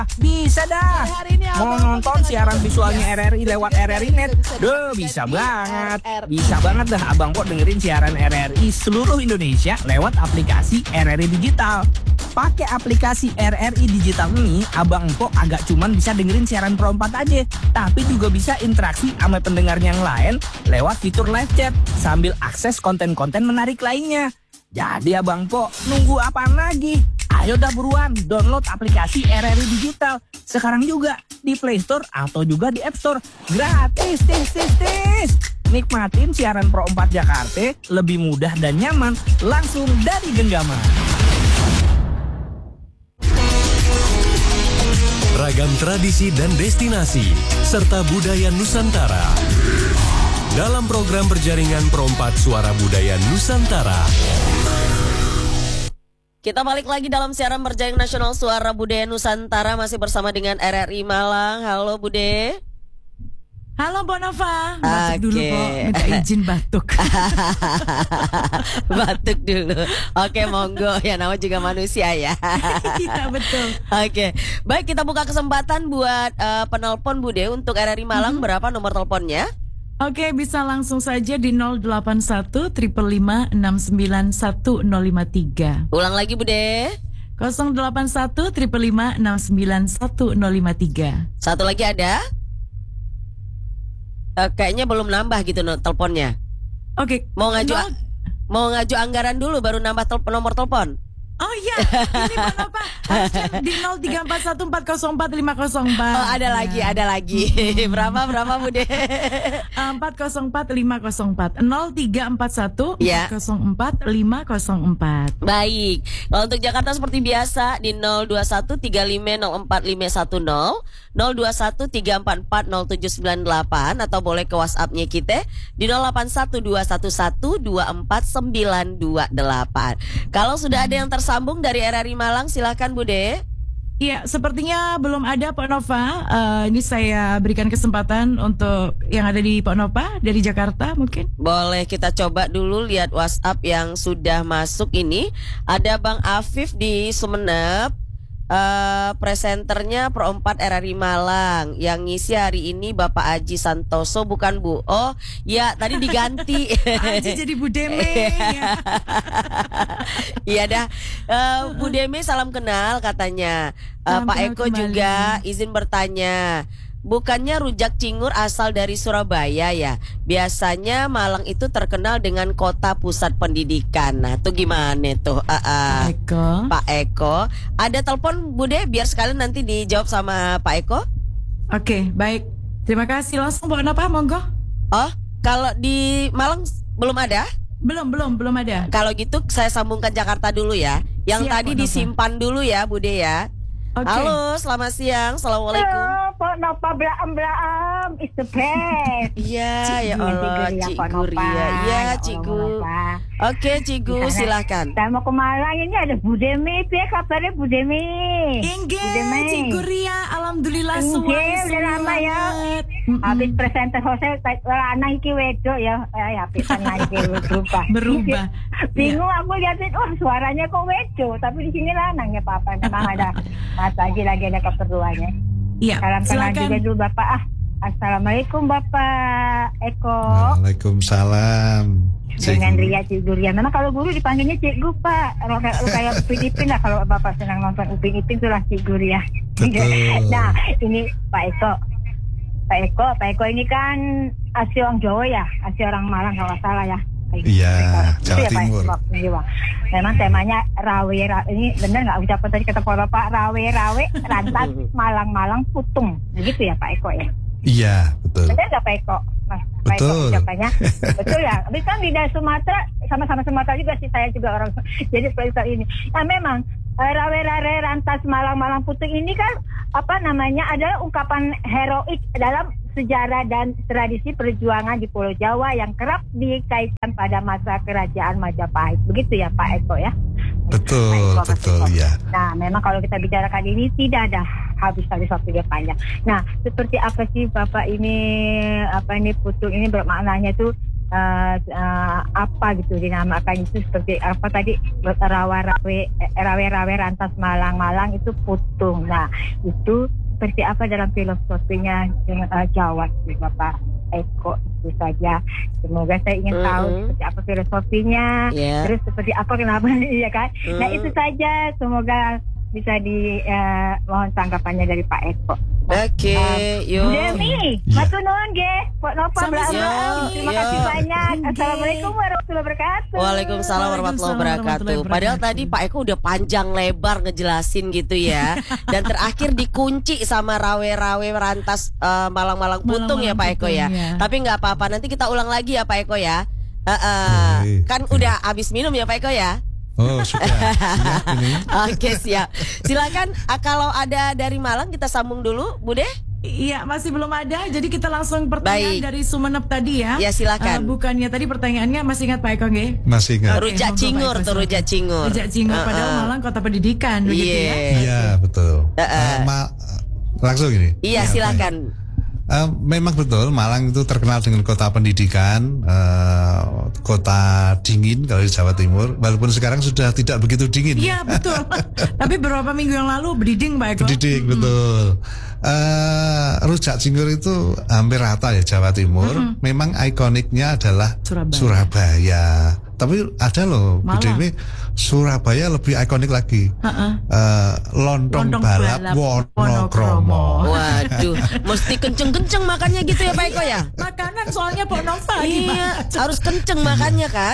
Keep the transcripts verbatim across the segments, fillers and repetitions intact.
Bisa dah. Mau nonton siaran visualnya R R I lewat R R I Net? Duh, bisa banget. Bisa banget dah Abang Po dengerin siaran R R I seluruh Indonesia lewat aplikasi R R I Digital. Pakai aplikasi R R I Digital ini, Abang Po agak cuman bisa dengerin siaran Pro empat aja, tapi juga bisa interaksi sama pendengar yang lain lewat fitur live chat sambil akses konten-konten menarik lainnya. Jadi Abang Po, nunggu apaan lagi? Ayo dah buruan download aplikasi R R I Digital sekarang juga di Play Store atau juga di App Store. Gratis, tis, tis, tis. Nikmatin siaran Pro empat Jakarta lebih mudah dan nyaman langsung dari genggaman. Ragam tradisi dan destinasi serta budaya Nusantara dalam program berjaringan Pro empat Suara Budaya Nusantara. Kita balik lagi dalam siaran berjaring nasional Suara Budaya Nusantara masih bersama dengan R R I Malang. Halo Bude. Halo Mbak Nova. Batuk okay. dulu kok, minta izin batuk. Batuk dulu. Oke, monggo ya, nama juga manusia ya. Iya betul. Oke, baik kita buka kesempatan buat uh, penelpon Bude untuk R R I Malang. Mm-hmm. Berapa nomor teleponnya? Oke, bisa langsung saja di nol delapan satu lima lima enam sembilan satu nol lima tiga. Ulang lagi Bude. nol delapan satu lima lima enam sembilan satu nol lima tiga. Satu lagi ada? Uh, kayaknya belum nambah gitu no, teleponnya. Oke. Mau ngaju nol... mau ngaju anggaran dulu baru nambah telpon, nomor telepon. Oh iya, ini Mbak Nova di nol tiga empat satu empat nol empat lima nol empat. Oh ada ya. lagi, ada lagi. Berapa berapa Bude? empat nol empat lima nol empat nol tiga empat satu ya. empat nol empat lima nol empat. Baik. Kalau untuk Jakarta seperti biasa di nol dua satu tiga lima nol empat lima satu nol, nol dua satu tiga empat empat nol tujuh sembilan delapan atau boleh ke WhatsApp-nya kita di nol delapan satu dua satu satu dua empat sembilan dua delapan. Kalau sudah ada yang tersambung Sambung dari R R I Malang, silakan Bude. Iya, sepertinya belum ada Pak Nova. Uh, ini saya berikan kesempatan untuk yang ada di Pak Nova dari Jakarta mungkin. Boleh kita coba dulu lihat WhatsApp yang sudah masuk ini. Ada Bang Afif di Sumeneb. Uh, presenternya Pro empat R R I Malang. Yang ngisi hari ini Bapak Aji Santoso, bukan Bu. Oh ya, tadi diganti. Aji jadi Bu Deme. Iya dah. uh, Bu Deme salam kenal katanya. uh, Pak Eko kembali. Juga izin bertanya, bukannya rujak cingur asal dari Surabaya ya? Biasanya Malang itu terkenal dengan kota pusat pendidikan. Nah, tuh gimana tuh? Uh, uh, Pak Eko. Pak Eko. Ada telepon Bude biar sekalian nanti dijawab sama Pak Eko. Oke, baik. Terima kasih. Langsung Mbak Nova, monggo. Oh, kalau di Malang belum ada? Belum, belum, belum ada. Kalau gitu saya sambungkan Jakarta dulu ya. Yang Siap, tadi Mbak disimpan Nova. Dulu ya Bude ya. Okay. Halo, selamat siang. Assalamualaikum. Halo, Pak Nova, blaam-blaam, is the best. Iya, ya Allah, Cik Guria. Iya, Cik Gu. Oke, Cik Gu, silahkan. Saya mau ke Malang, ini ada Bu Demi, ya kabarnya Bu Demi. Inggih, Cik Guria, alhamdulillah semuanya. Inggih, udah lama ya. Habis presenter Jose, anak iki wedok ya, ya pisan lagi berubah. Berubah. Bingung aku liatin, oh suaranya kok wedok, tapi di sini lanang ya Papa. Memang ada Mas lagi lagi ada keperluannya. Iya. Salam kenal juga dulu Bapak. Ah, assalamualaikum Bapak Eko. Waalaikumsalam. Dengan Ria Cik Guria. Memang kalau guru dipanggilnya Cikgu Pak. Kalau kayak Upin Ipin lah, kalau Bapak senang nonton Upin Ipin itulah Cik Guria. Nah, ini Pak Eko. Pak Eko, Pak Eko ini kan asli orang Jawa ya, asli orang Malang kalau nggak salah ya. Iya, Jawa ya, Timur. Pak, memang temanya rawe, rawe ini benar nggak ucapan tadi kata Bapak rawe rawe rantas Malang Malang putung, begitu ya Pak Eko ya? Iya, betul. Benar nggak Pak Eko? Mas, Pak Eko ucapannya betul ya. Tapi kan di Sumatera sama-sama Sumatera juga sih, saya juga orang. Jadi seperti ini. Nah memang rawe rawe rantas Malang Malang putung ini kan apa namanya adalah ungkapan heroik dalam sejarah dan tradisi perjuangan di Pulau Jawa yang kerap dikaitkan pada masa kerajaan Majapahit. Begitu ya Pak Eko ya? Betul, Eko, betul Eko. Ya. Nah, memang kalau kita bicarakan ini tidak ada habis-habis waktu dia panjang. Nah, seperti apa sih Bapak ini, apa ini putung ini bermaknanya tuh uh, uh, apa gitu dinamakan itu seperti apa tadi rawa-rawe rawe-rawe rantas Malang-Malang itu putung. Nah itu seperti apa dalam filosofinya uh, Jawa itu Bapak Eko, itu saja. Semoga saya ingin mm-hmm. tahu seperti apa filosofinya, yeah. terus seperti apa kenapa ya kan. Mm. Nah itu saja, semoga bisa di uh, mohon tanggapannya dari Pak Eko. Oke, okay, yuk. Bu Demi, matur nuwun nggih. Pok Nova belakang. Terima kasih banyak. Assalamualaikum warahmatullahi wabarakatuh. Waalaikumsalam warahmatullahi wabarakatuh. Padahal tadi Pak Eko udah panjang lebar ngejelasin gitu ya. Dan terakhir dikunci sama rawe-rawe rantas uh, Malang-Malang Putung ya Pak Eko ya. ya. Tapi nggak apa-apa, nanti kita ulang lagi ya Pak Eko ya. Uh, uh, kan udah habis minum ya Pak Eko ya. Oh sudah. Siap ini. Oke siap. Silakan ah, kalau ada dari Malang kita sambung dulu, Bude. Iya masih belum ada, jadi kita langsung pertanyaan Baik. dari Sumenep tadi ya. Ya silakan. Uh, bukannya tadi pertanyaannya masih ingat Pak Eko nggih? Masih ingat. Okay, rujak cingur tuh rujak cingur. Rujak cingur uh, padahal uh. Malang kota pendidikan begitu yeah. ya. Iya betul. Uh, uh. Uh, ma- langsung ini. Iya silakan. Uh, memang betul Malang itu terkenal dengan kota pendidikan, uh, kota dingin kalau di Jawa Timur. Walaupun sekarang sudah tidak begitu dingin. Iya betul. Tapi beberapa minggu yang lalu berdiding Pak Eko. Berdiding hmm. betul. Uh, rujak cingur itu hampir rata ya Jawa Timur. Hmm. Memang ikoniknya adalah Surabaya. Surabaya. Tapi ada loh, Bu Dewi, Surabaya lebih ikonik lagi. Uh-uh. Uh, lontong, lontong balap, balap Wonokromo. Waduh, mesti kenceng-kenceng makannya gitu ya Pak Eko ya? Makanan soalnya Pak Nova. Iya, harus kenceng makannya kan?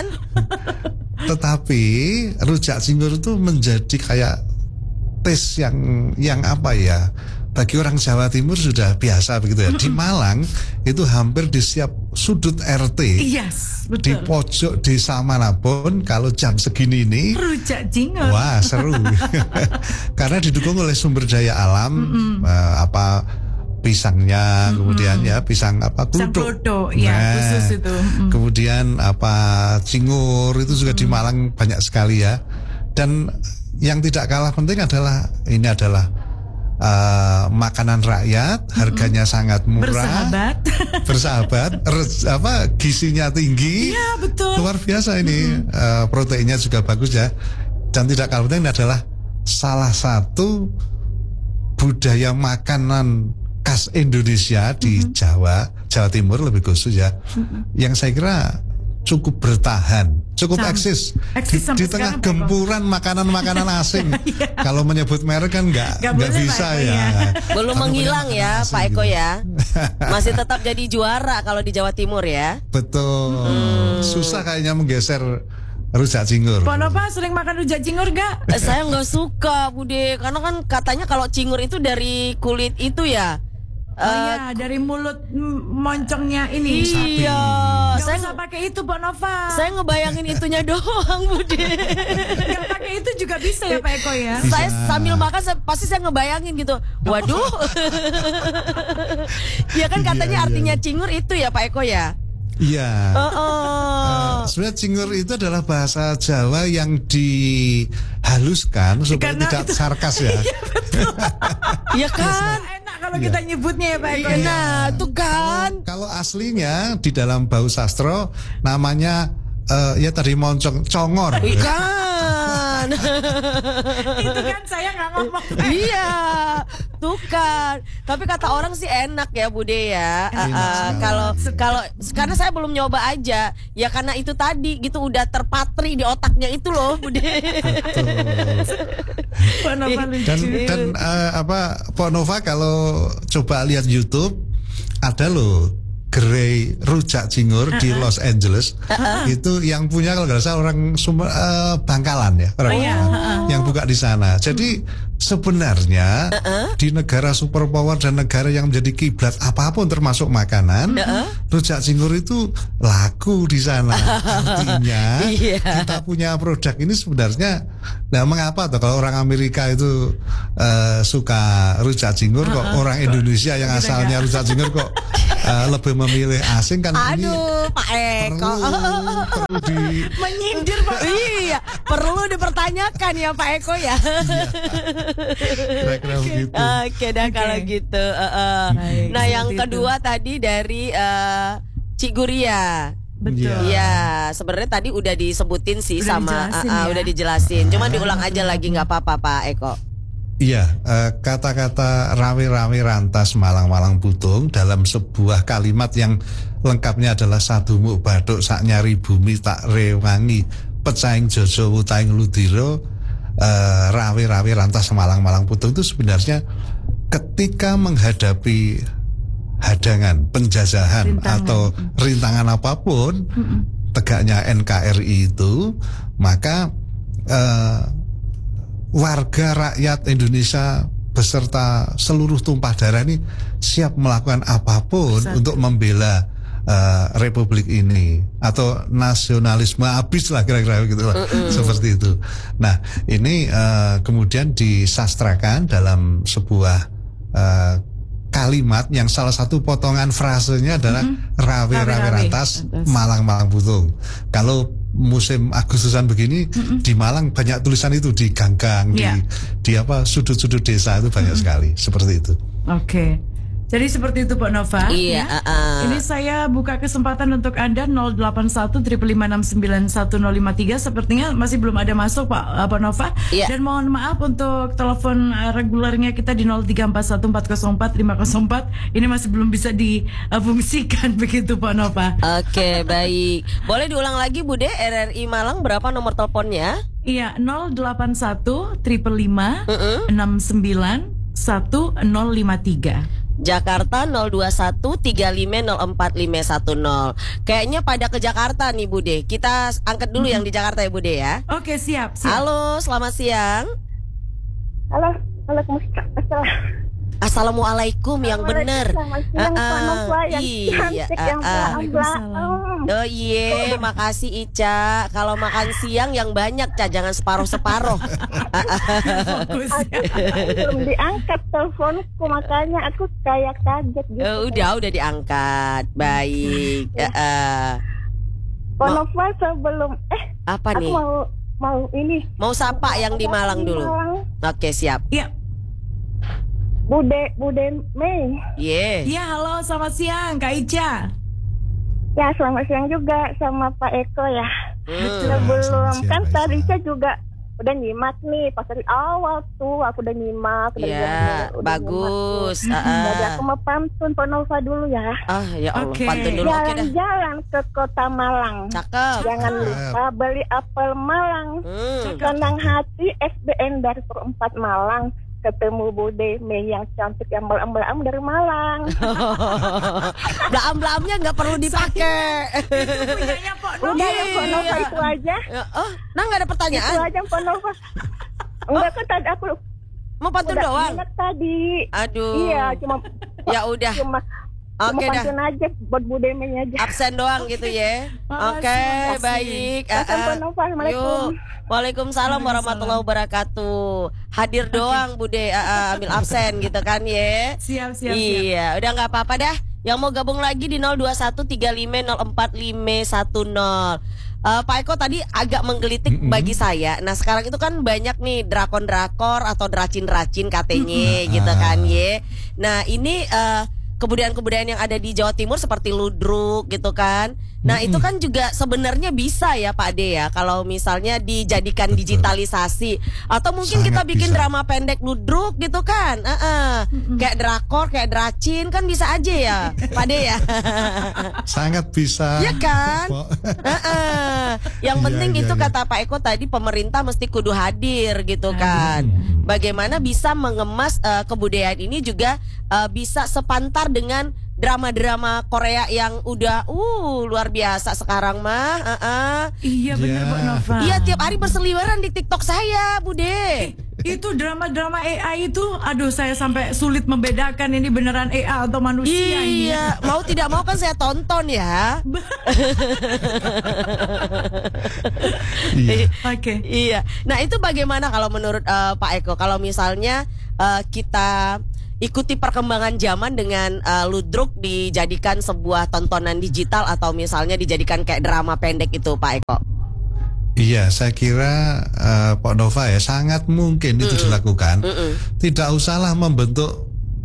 Tetapi rujak cingur itu menjadi kayak tes yang yang apa ya? Bagi orang Jawa Timur sudah biasa begitu ya. Di Malang itu hampir di setiap sudut R T, yes, betul. Di pojok desa manapun kalau jam segini ini rujak cingur. Wah seru. Karena didukung oleh sumber daya alam, mm-hmm. uh, apa pisangnya, mm-hmm. kemudian ya pisang apa kluthuk, ya nah, khusus itu. Mm. Kemudian apa cingur itu juga mm. di Malang banyak sekali ya. Dan yang tidak kalah penting adalah ini adalah Uh, makanan rakyat, harganya mm-hmm. sangat murah, bersahabat, bersahabat, res, apa gizinya tinggi, ya, betul. Luar biasa ini, mm-hmm. uh, proteinnya juga bagus ya, dan tidak kalah penting adalah salah satu budaya makanan khas Indonesia di mm-hmm. Jawa, Jawa Timur lebih khusus ya, mm-hmm. yang saya kira cukup bertahan, cukup Sam, eksis, eksis di, di tengah gempuran makanan-makanan asing. Ya. Kalau menyebut merek kan nggak nggak bisa ya. ya. Belum menghilang ya Pak Eko gitu. Ya. Masih tetap jadi juara kalau di Jawa Timur ya. Betul. Hmm. Susah kayaknya menggeser rujak cingur. Pak Nova sering makan rujak cingur nggak? Eh, saya nggak suka Bude, karena kan katanya kalau cingur itu dari kulit itu ya. Oh uh, iya, dari mulut moncongnya ini. Iya. Gak saya nggak pakai itu, Pak Nova. Saya ngebayangin itunya doang, Bude. Gak pakai itu juga bisa ya, Pak Eko ya. Bisa. Saya sambil makan, saya, pasti saya ngebayangin gitu. Waduh. Ya kan katanya iya, artinya iya. cingur itu ya, Pak Eko ya. Iya. Uh, uh. Uh, sebenarnya cingur itu adalah bahasa Jawa yang dihaluskan supaya karena tidak itu, sarkas ya. Iya betul. Iya kan. Enak kalau kita nyebutnya ya Pak Eko. Iya. Nah, tuh kan. Kalau, kalau aslinya di dalam bau sastro namanya uh, ya tadi moncong congor. Ikan. Itu kan saya nggak ngomong. Iya, tuh kan. Tapi kata orang sih enak ya Bude ya. Kalau uh, kalau karena saya belum nyoba aja. Ya karena itu tadi gitu udah terpatri di otaknya itu loh Bude. dan dan uh, apa Pak Nova kalau coba lihat YouTube ada loh gerai rujak cingur uh-uh. di Los Angeles uh-uh. itu yang punya kalau nggak salah orang Sumber, uh, Bangkalan ya orang oh, iya. uh-uh. yang buka di sana. Jadi sebenarnya uh-uh. di negara superpower dan negara yang menjadi kiblat apapun termasuk makanan, uh-uh. rujak cingur itu laku di sana. Artinya yeah. kita punya produk ini sebenarnya, nah mengapa tuh kalau orang Amerika itu uh, suka rujak cingur, uh-uh. kok orang Indonesia yang asalnya rujak cingur kok uh, lebih memilih asing kan. Aduh, ini Pak Eko perlu, perlu di menyindir Pak. Iya, perlu dipertanyakan ya Pak Eko ya. Kira-kira begitu. Oke, dah okay. kalau gitu. Uh, uh. Nah, yang kedua itu. Tadi dari uh, Cik Guria. Betul. Iya, sebenarnya tadi udah disebutin sih Udah sama dijelasin uh, uh, ya. udah dijelasin. Cuma diulang aja lagi nggak apa-apa Pak Eko. Iya, eh, kata-kata rawi-rawi rantas malang-malang putung dalam sebuah kalimat yang lengkapnya adalah sadumuk bathuk sak nyari bumi tak rewangi pecaing jojo wutaing ludiro. eh, rawi-rawi rantas malang-malang putung itu sebenarnya ketika menghadapi hadangan, penjajahan Rintangan. atau rintangan apapun, Mm-mm. tegaknya N K R I itu, maka eh, warga rakyat Indonesia beserta seluruh tumpah darah ini siap melakukan apapun Satu. untuk membela uh, Republik ini atau nasionalisme habis lah kira-kira gitu lah, seperti itu. Nah ini uh, kemudian disastrakan dalam sebuah uh, kalimat yang salah satu potongan frasenya adalah rawe-rawe Rawe-rawe rantas rantas. malang-malang putung. Kalau musim Agustusan begini di Malang banyak tulisan itu di gang-gang, Iya. di di apa sudut-sudut desa itu banyak sekali seperti itu. Oke. Jadi seperti itu Pak Nova. Iya, ya. uh, uh. Ini saya buka kesempatan untuk Anda nol delapan satu lima lima enam sembilan satu nol lima tiga. Sepertinya masih belum ada masuk Pak uh, Pak Nova. Iya. Dan mohon maaf untuk telepon uh, regulernya kita di nol tiga empat satu empat nol empat lima nol empat. Ini masih belum bisa difungsikan begitu Pak Nova. Oke, baik. Boleh diulang lagi Bude, R R I Malang berapa nomor teleponnya? Iya, nol delapan satu lima lima Mm-mm. enam sembilan satu nol lima tiga. Jakarta nol dua satu tiga lima nol empat lima satu nol. Kayaknya pada ke Jakarta nih Bude. Kita angkat dulu yang di Jakarta ya Bude ya. Oke, siap, siap. Halo, selamat siang. Halo, Waalaikumsalam. Assalamualaikum yang bener. Selamat siang, Ah, Pak ah, Nova yang iya, cantik, yang ah, ah. belang-belang. Oh iya, makasih Ica. Kalau makan siang yang banyak, Ca, jangan separuh-separuh. Fokus ya. Belum diangkat teleponku, makanya aku kayak kaget gitu. Eh, udah, udah diangkat. Baik. Eh, eh. Pak Mau- Nova sebelum eh Apa aku nih? mau mau ini Mau sapa yang di Malang Di dulu. Malang. Oke, siap. Iya. Bude Bude Mei. Ye. Iya, halo, selamat siang Kak Ica. Ya selamat siang juga sama Pak Eko ya. Hmm. Sebelum Selamat siang, kan Pak tadi Eko. saya juga udah nyimak nih pas dari awal tuh aku udah nyimak. Udah Ya, udah- udah bagus. nyimak tuh. Ah, Jadi ah. aku mau pantun Pak Nova dulu ya. Ah, ya Allah, Oke. pantun dulu. Oke dah. Jalan-jalan ke kota Malang. Cakep. Jangan lupa beli apel Malang. Hmm. Senang hati S B N dari Perempat Malang. Ketemu Bude Mei yang cantik yang belam-belam dari Malang. Belam-belamnya nggak perlu dipakai. Punyanya Pak Nova. Udah ya Pak Nova Iya. itu aja. Ya, oh, nah nggak ada Itu pertanyaan. aja Pak Nova. Enggak kan tadi aku Mau pantun udah doang. ingat tadi. Aduh. Iya, cuma Ya udah. cuma Oke cuma dah. pantun aja buat Bude Mei aja. Absen doang gitu ya. Makasih, Oke, makasih. baik. Kasih, Ah, ah. Pak Nova. Assalamualaikum. Yuk. Waalaikumsalam warahmatullahi wabarakatuh. Hadir doang Bude, ah, ah, ambil absen gitu kan ya. Siap, siap, siap. Iya, udah nggak apa-apa dah. Yang mau gabung lagi di nol dua satu tiga lima nol empat lima satu nol. Eh, Pak Eko tadi agak menggelitik bagi saya. Nah sekarang itu kan banyak nih drakon-drakor atau dracin-dracin katanya gitu kan ye. Nah ini eh, kebudayaan-kebudayaan yang ada di Jawa Timur seperti ludruk gitu kan. Nah itu kan juga sebenarnya bisa ya Pak Ade ya kalau misalnya dijadikan Betul. digitalisasi atau mungkin Sangat kita bikin bisa. drama pendek ludruk gitu kan. Heeh. Kayak drakor, kayak dracin kan bisa aja ya Pak Ade ya. Sangat bisa. Iya kan? Kok. Heeh. Yang Iya, penting iya, itu iya. kata Pak Eko tadi pemerintah mesti kudu hadir gitu kan. Bagaimana bisa mengemas eh, kebudayaan ini juga eh, bisa sepantar dengan drama-drama Korea yang udah uh luar biasa sekarang mah. Heeh. Iya benar Ya. Pak Nova. Iya tiap hari berseliweran di TikTok saya, Bude. Itu drama-drama A I itu, aduh saya sampai sulit membedakan ini beneran A I atau manusia ini. Iya, mau tidak mau kan saya tonton ya. Iya. Oke. Iya. Nah, itu bagaimana kalau menurut eh, Pak Eko kalau misalnya eh, kita ikuti perkembangan zaman dengan eh, ludruk dijadikan sebuah tontonan digital atau misalnya dijadikan kayak drama pendek itu Pak Eko. Iya, saya kira uh, Pak Nova ya sangat mungkin itu dilakukan. Mm-mm. Tidak usahlah membentuk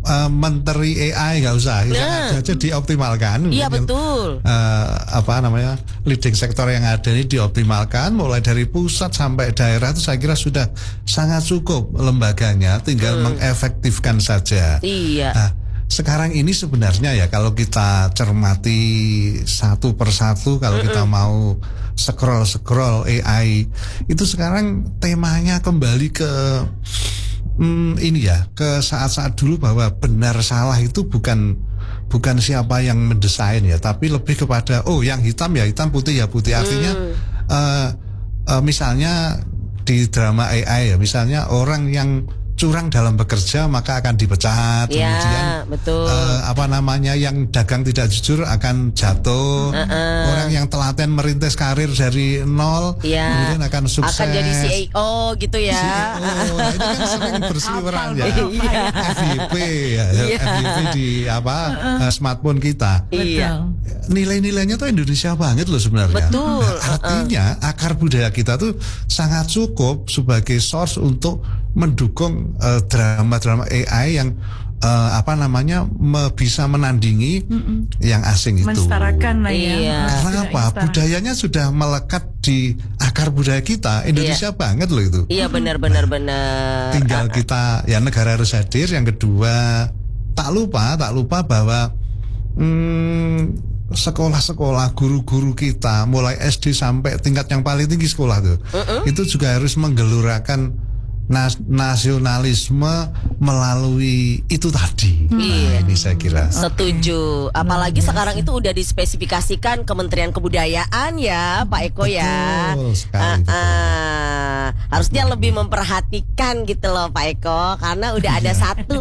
uh, menteri A I nggak usah, yang Nah. ada aja dioptimalkan. Iya Mungkin, betul. uh, apa namanya leading sektor yang ada ini dioptimalkan mulai dari pusat sampai daerah itu saya kira sudah sangat cukup lembaganya, tinggal Hmm. mengefektifkan saja. Iya. Nah, sekarang ini sebenarnya ya kalau kita cermati satu persatu, kalau kita mau scroll scroll A I itu sekarang temanya kembali ke Hmm, ini ya ke saat-saat dulu bahwa benar salah itu bukan bukan siapa yang mendesain ya, tapi lebih kepada oh yang hitam ya hitam, putih ya putih. Artinya Hmm. uh, uh, misalnya di drama A I ya, misalnya orang yang curang dalam bekerja maka akan dipecat. Ya, Kemudian betul. uh, apa namanya yang dagang tidak jujur akan jatuh. Uh-uh. Orang yang telaten merintis karir dari nol Ya. kemudian akan sukses. Akan jadi C E O gitu ya. C E O. Nah, itu kan sering berseliweran ya. Iya. F Y P ya, Iya. F Y P di apa uh, smartphone kita. Iya. Nilai-nilainya tuh Indonesia banget loh sebenarnya. Betul. Nah, artinya akar budaya kita tuh sangat cukup sebagai source untuk mendukung uh, drama-drama A I yang uh, apa namanya me, bisa menandingi Mm-mm. yang asing itu. Mensetarakan lah ya. Iya. Karena apa? Budayanya sudah melekat di akar budaya kita. Indonesia banget loh itu. Iya benar-benar benar. Tinggal kita ya negara harus hadir. Yang kedua tak lupa tak lupa bahwa hmm, sekolah-sekolah guru-guru kita mulai S D sampai tingkat yang paling tinggi sekolah tuh uh-uh. itu juga harus menggelurakan Nas- nasionalisme melalui itu tadi. Hmm. Nah, ini saya kira. Setuju. Apalagi Luar biasa. sekarang itu udah dispesifikasikan Kementerian Kebudayaan ya, Pak Eko ya. Betul sekali, Ah, betul. ah. Harusnya lebih memperhatikan gitu loh Pak Eko, karena udah ada satu.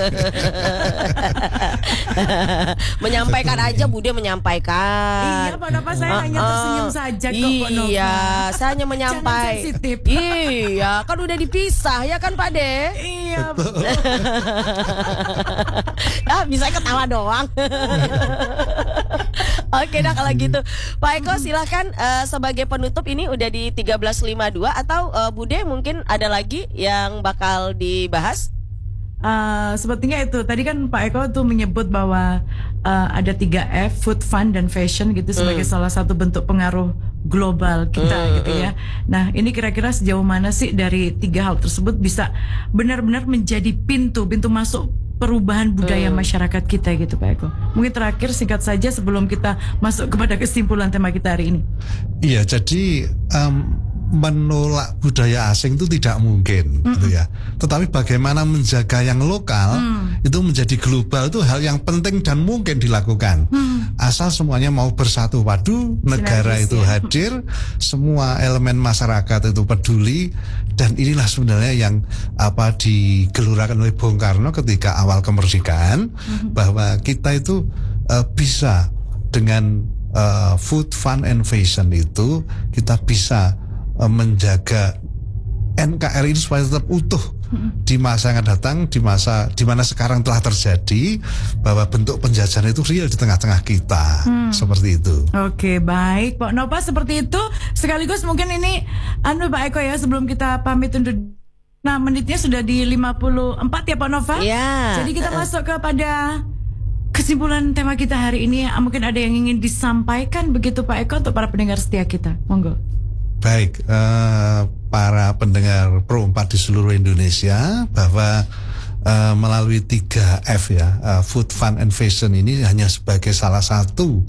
Menyampaikan aja Bude menyampaikan. Iya, Pak Nova, saya hanya Ah, tersenyum ah. saja kok, Pak Nova. Iya, saya hanya Jangan menyampaikan. sensitif. Iya, kan udah dipisah ya kan Pak De? Iya, Ah, bisa ketawa doang. Oke dah kalau gitu. Pak Eko silahkan uh, sebagai penutup, ini udah di tiga belas lima puluh dua atau uh, Bude mungkin ada lagi yang bakal dibahas? Uh, sepertinya itu tadi kan Pak Eko tuh menyebut bahwa uh, ada tiga F, food, fun, dan fashion gitu sebagai Hmm. salah satu bentuk pengaruh global kita Hmm, gitu ya. Nah ini kira-kira sejauh mana sih dari tiga hal tersebut bisa benar-benar menjadi pintu pintu masuk perubahan budaya Hmm. masyarakat kita gitu Pak Eko. Mungkin terakhir singkat saja sebelum kita masuk kepada kesimpulan tema kita hari ini. Iya, jadi um, menolak budaya asing itu tidak mungkin, Mm-mm. gitu ya. Tetapi bagaimana menjaga yang lokal Mm. itu menjadi global itu hal yang penting dan mungkin dilakukan. Mm. Asal semuanya mau bersatu padu, negara Sinergis itu ya. hadir, semua elemen masyarakat itu peduli, dan inilah sebenarnya yang apa digelurakan oleh Bung Karno ketika awal kemerdekaan, Mm-hmm. bahwa kita itu uh, bisa dengan uh, food, fun, and fashion itu kita bisa uh, menjaga N K R I ini supaya tetap utuh di masa yang akan datang, di masa di mana sekarang telah terjadi bahwa bentuk penjajahan itu real di tengah-tengah kita, Hmm. seperti itu. Oke, baik Pak Nova, seperti itu. Sekaligus mungkin ini anu Pak Eko ya, sebelum kita pamit undur. Nah, menitnya sudah di lima puluh empat ya Pak Nova. Iya. Jadi kita masuk kepada kesimpulan tema kita hari ini. Mungkin ada yang ingin disampaikan begitu Pak Eko untuk para pendengar setia kita. Monggo. Baik, eh, para pendengar Pro empat di seluruh Indonesia, bahwa eh, melalui tiga F ya, eh, food, fun, and fashion ini hanya sebagai salah satu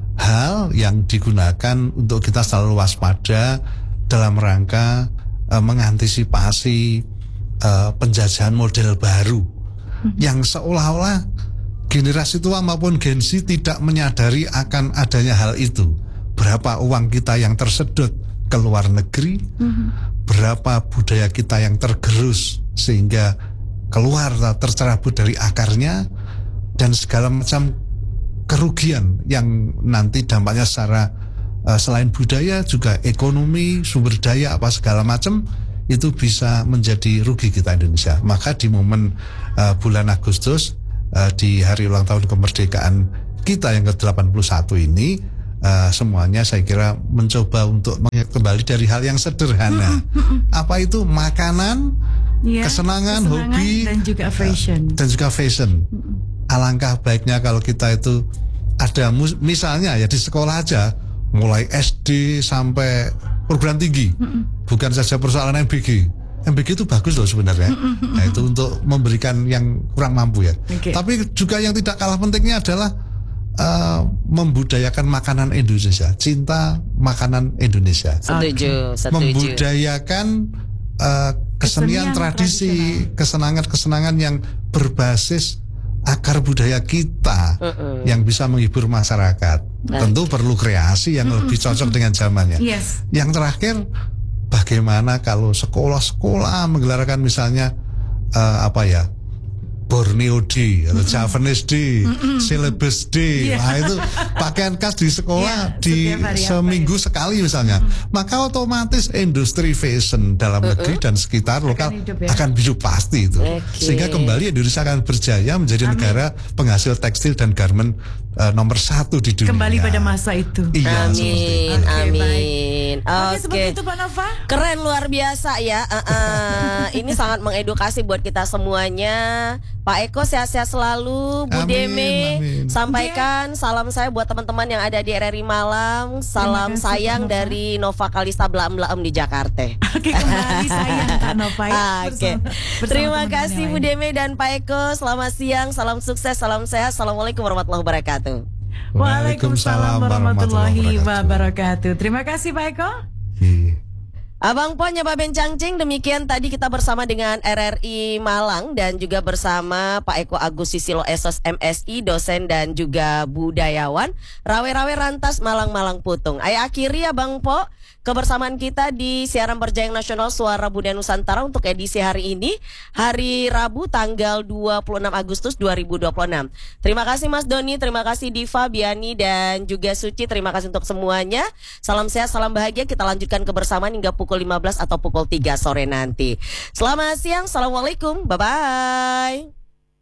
hal yang digunakan untuk kita selalu waspada dalam rangka eh, mengantisipasi eh, penjajahan model baru yang seolah-olah generasi tua maupun Gen Z tidak menyadari akan adanya hal itu. Berapa uang kita yang tersedot ke luar negeri, mm-hmm. berapa budaya kita yang tergerus sehingga keluar tercerabut dari akarnya, dan segala macam kerugian yang nanti dampaknya secara uh, selain budaya juga ekonomi, sumber daya apa segala macam itu bisa menjadi rugi kita Indonesia. Maka di momen uh, bulan Agustus uh, di hari ulang tahun kemerdekaan kita yang ke delapan puluh satu ini, Uh, semuanya saya kira mencoba untuk kembali dari hal yang sederhana. Apa itu? Makanan yeah, kesenangan, kesenangan, hobi, dan juga fashion. Dan juga fashion. Alangkah baiknya kalau kita itu ada mus- misalnya ya di sekolah aja, mulai S D sampai perguruan tinggi, mm-mm. bukan saja persoalan M B G. M B G itu bagus loh sebenarnya. Mm-mm. Nah, itu untuk memberikan yang kurang mampu ya. Okay. Tapi juga yang tidak kalah pentingnya adalah uh, membudayakan makanan Indonesia, cinta makanan Indonesia. Setuju, setuju. Membudayakan uh, kesenian, tradisi, kesenangan-kesenangan yang berbasis akar budaya kita uh-uh. yang bisa menghibur masyarakat. Nah. Tentu perlu kreasi yang uh-uh. lebih cocok dengan zamannya. Yes. Yang terakhir, bagaimana kalau sekolah-sekolah menggelarkan misalnya uh, apa ya, Borneo Day atau mm-mm. Javanese Day, mm-mm. Syllabus Day, yeah. Nah itu pakaian khas di sekolah yeah, di seminggu ya. Sekali misalnya, mm. maka otomatis industri fashion dalam mm-mm. negeri dan sekitar lokal akan hidup, ya? Akan hidup pasti itu, okay. Sehingga kembali Indonesia akan berjaya menjadi Amin. Negara penghasil tekstil dan garment uh, nomor satu di dunia. Kembali pada masa itu. Iya, amin, okay, amin. Oke, okay, seperti itu Pak Nova. Keren, luar biasa ya. Uh, uh, ini sangat mengedukasi buat kita semuanya. Pak Eko sehat-sehat selalu, Bu amin, Deme amin. Sampaikan yeah. salam saya buat teman-teman yang ada di R R I Malang. Salam kasih, sayang Nova. Dari Nova Kalista Blaem-Blaem di Jakarta. Oke, kembali sayang Kak Nova ya. Oke. Terima kasih Bu Deme dan Pak Eko. Selamat siang, salam sukses, salam sehat. Assalamualaikum warahmatullahi wabarakatuh. Waalaikumsalam warahmatullahi wabarakatuh. Terima kasih Pak Eko. Yeah. Abang Po, Nyapa Ben Cangcing, demikian tadi kita bersama dengan R R I Malang dan juga bersama Pak Eko Agus Susilo S S M Si, dosen dan juga budayawan Rawe-Rawe Rantas Malang-Malang Putung. Ayo akhiri Abang Po kebersamaan kita di siaran berjayang nasional Suara Budaya Nusantara untuk edisi hari ini, hari Rabu tanggal dua puluh enam Agustus dua ribu dua puluh enam. Terima kasih Mas Doni, terima kasih Diva, Biani dan juga Suci, terima kasih untuk semuanya. Salam sehat, salam bahagia, kita lanjutkan kebersamaan hingga pukul lima belas atau pukul tiga sore nanti. Selamat siang, assalamualaikum, bye-bye.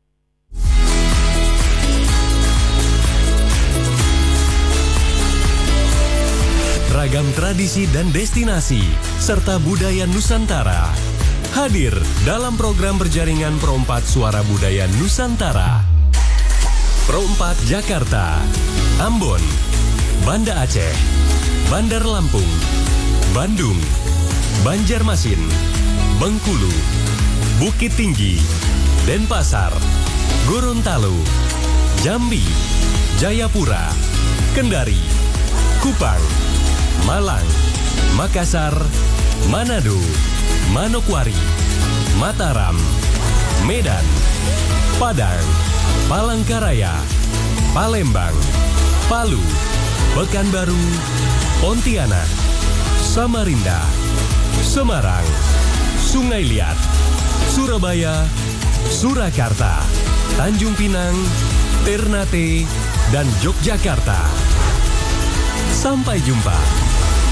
Ragam tradisi dan destinasi serta budaya Nusantara hadir dalam program berjaringan Pro empat Suara Budaya Nusantara. Pro empat Jakarta, Ambon, Banda Aceh, Bandar Lampung, Bandung, Banjarmasin, Bengkulu, Bukit Tinggi, Denpasar, Gorontalo, Jambi, Jayapura, Kendari, Kupang, Malang, Makassar, Manado, Manokwari, Mataram, Medan, Padang, Palangkaraya, Palembang, Palu, Pekanbaru, Pontianak, Samarinda, Semarang, Sungai Liat, Surabaya, Surakarta, Tanjung Pinang, Ternate, dan Yogyakarta. Sampai jumpa.